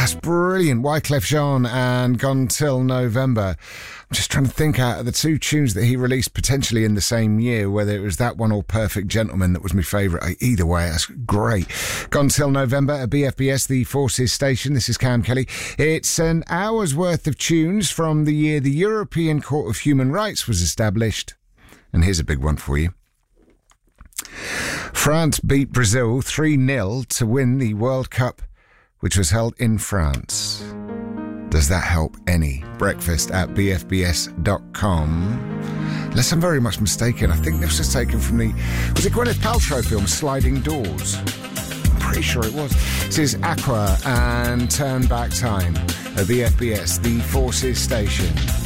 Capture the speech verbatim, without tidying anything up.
that's brilliant. Wyclef Jean and Gone Till November. I'm just trying to think out of the two tunes that he released potentially in the same year, whether it was that one or Perfect Gentleman that was my favourite. Either way, that's great. Gone Till November at B F B S, the Forces station. This is Cam Kelly. It's an hour's worth of tunes from the year the European Court of Human Rights was established. And here's a big one for you. France beat Brazil three nil to win the World Cup, which was held in France. Does that help any? Breakfast at b f b s dot com. Unless I'm very much mistaken, I think this was taken from the... Was it Gwyneth Paltrow film, Sliding Doors? I'm pretty sure it was. This is Aqua and Turn Back Time at B F B S, the Forces station.